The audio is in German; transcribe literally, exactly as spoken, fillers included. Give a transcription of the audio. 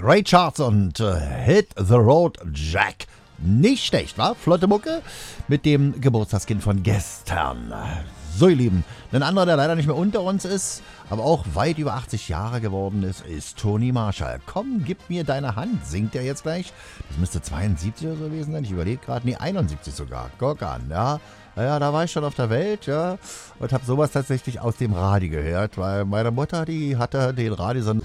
Ray Charles und äh, Hit the Road Jack. Nicht schlecht, wa? Flotte Mucke mit dem Geburtstagskind von gestern. So, ihr Lieben, ein anderer, der leider nicht mehr unter uns ist, aber auch weit über achtzig Jahre geworden ist, ist Tony Marshall. Komm, gib mir deine Hand, singt er jetzt gleich. Das müsste zweiundsiebzig oder so gewesen sein. Ich überlege gerade, nee, einundsiebzig sogar. Guck an, ja. Ja, da war ich schon auf der Welt, ja, und habe sowas tatsächlich aus dem Radio gehört, weil meine Mutter, die hatte den Radiosender